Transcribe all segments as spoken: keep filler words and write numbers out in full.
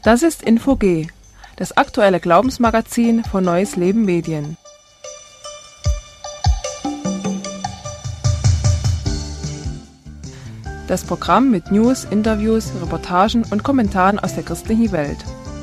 Das ist Info G, das aktuelle Glaubensmagazin von Neues Leben Medien. Das Programm mit News, Interviews, Reportagen und Kommentaren aus der christlichen Welt.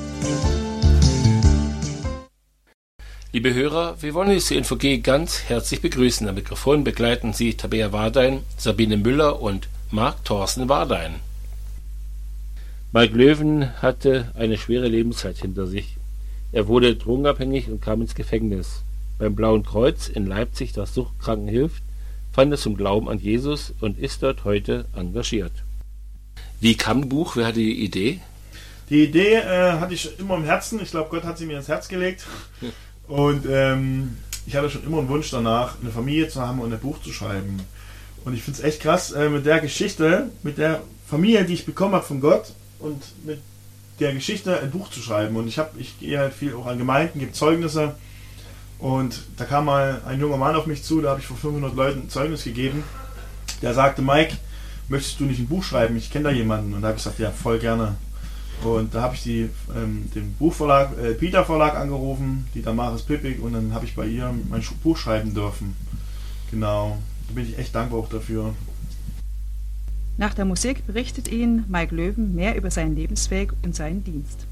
Liebe Hörer, wir wollen Sie Info G ganz herzlich begrüßen. Am Mikrofon begleiten Sie Tabea Wardein, Sabine Müller und Marc Thorsten Wardein. Mike Löwen hatte eine schwere Lebenszeit hinter sich. Er wurde drogenabhängig und kam ins Gefängnis. Beim Blauen Kreuz in Leipzig, das Suchtkranken hilft, fand er zum Glauben an Jesus und ist dort heute engagiert. Wie kam das Buch? Wer hatte die Idee? Die Idee äh, hatte ich immer im Herzen. Ich glaube, Gott hat sie mir ins Herz gelegt. Und ähm, ich hatte schon immer einen Wunsch danach, eine Familie zu haben und ein Buch zu schreiben. Und ich finde es echt krass, äh, mit der Geschichte, mit der Familie, die ich bekommen habe von Gott und mit der Geschichte ein Buch zu schreiben. Und ich habe, ich gehe halt viel auch an Gemeinden, gebe Zeugnisse. Und da kam mal ein junger Mann auf mich zu, da habe ich vor fünfhundert Leuten ein Zeugnis gegeben. Der sagte, Mike, möchtest du nicht ein Buch schreiben? Ich kenne da jemanden. Und da habe ich gesagt, ja, voll gerne. Und da habe ich die, ähm, den Buchverlag, äh, Peter Verlag angerufen, die Damaris Pippig, und dann habe ich bei ihr mein Buch schreiben dürfen. Genau, da bin ich echt dankbar auch dafür. Nach der Musik berichtet Ihnen Mike Löwen mehr über seinen Lebensweg und seinen Dienst.